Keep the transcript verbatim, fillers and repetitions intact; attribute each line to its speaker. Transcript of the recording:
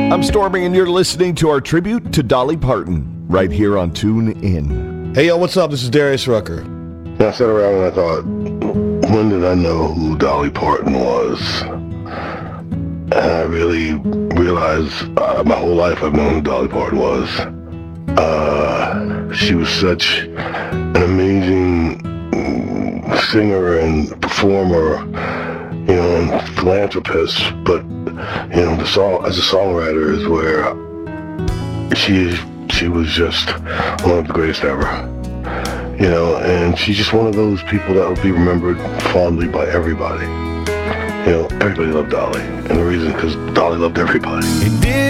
Speaker 1: I'm Stormy, and you're listening to our tribute to Dolly Parton right here on Tune In.
Speaker 2: Hey, yo, what's up? This is Darius Rucker.
Speaker 3: And I sat around and I thought, when did I know who Dolly Parton was? And I really realized uh, my whole life I've known who Dolly Parton was. Uh, she was such an amazing singer and performer, you know, and philanthropist, but, you know, the song, as a songwriter is where she she was just one of the greatest ever, you know, and she's just one of those people that will be remembered fondly by everybody. You know, everybody loved Dolly, and the reason, because Dolly loved everybody.